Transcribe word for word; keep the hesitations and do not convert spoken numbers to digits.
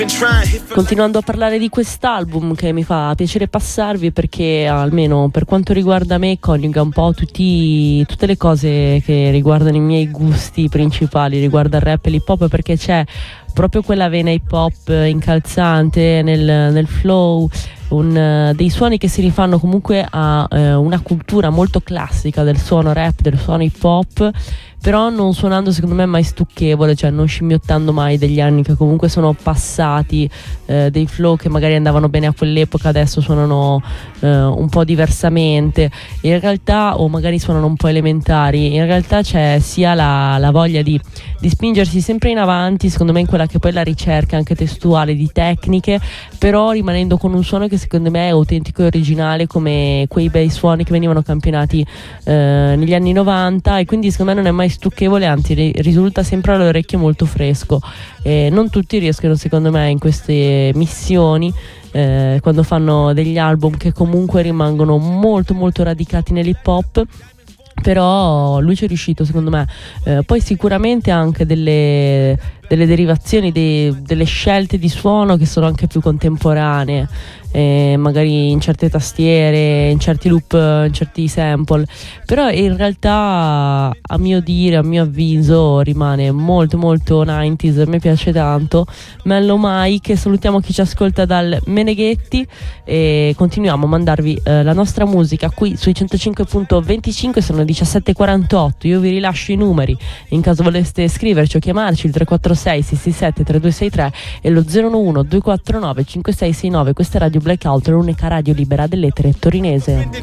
Continuando a parlare di quest'album che mi fa piacere passarvi, perché almeno per quanto riguarda me coniuga un po' tutti, tutte le cose che riguardano i miei gusti principali, riguarda il rap e l'hip hop, perché c'è proprio quella vena hip hop incalzante nel, nel flow, un, uh, dei suoni che si rifanno comunque a uh, una cultura molto classica del suono rap, del suono hip hop, però non suonando secondo me mai stucchevole, cioè non scimmiottando mai degli anni che comunque sono passati, eh, dei flow che magari andavano bene a quell'epoca adesso suonano eh, un po' diversamente in realtà, o magari suonano un po' elementari. In realtà c'è sia la, la voglia di, di spingersi sempre in avanti, secondo me, in quella che poi è la ricerca anche testuale di tecniche, però rimanendo con un suono che secondo me è autentico e originale, come quei bei suoni che venivano campionati eh, negli anni novanta, e quindi secondo me non è mai stucchevole, anzi ri- risulta sempre all'orecchio molto fresco. Eh, non tutti riescono secondo me in queste missioni, eh, quando fanno degli album che comunque rimangono molto molto radicati nell'hip hop, però lui ci è riuscito secondo me. Eh, poi sicuramente anche delle, delle derivazioni, dei, delle scelte di suono che sono anche più contemporanee, eh, magari in certe tastiere, in certi loop, in certi sample, però in realtà a mio dire, a mio avviso rimane molto molto novanta. A me piace tanto Mellow Mike, salutiamo chi ci ascolta dal Meneghetti e continuiamo a mandarvi eh, la nostra musica qui sui centocinque virgola venticinque. Sono le diciassette e quarantotto, io vi rilascio i numeri in caso voleste scriverci o chiamarci, il tre quattro sei sei sei sette tre due sei tre e lo zero uno uno due quattro nove cinque sei sei nove. Questa è Radio Blackout, l'unica radio libera dell'etere torinese.